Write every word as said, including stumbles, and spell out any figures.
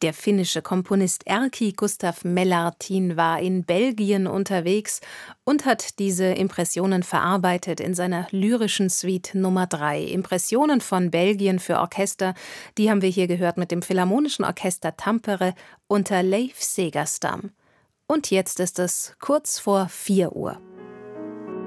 Der finnische Komponist Erkki Gustav Mellartin war in Belgien unterwegs und hat diese Impressionen verarbeitet in seiner lyrischen Suite Nummer drei. Impressionen von Belgien für Orchester, die haben wir hier gehört mit dem Philharmonischen Orchester Tampere unter Leif Segerstam. Und jetzt ist es kurz vor vier Uhr.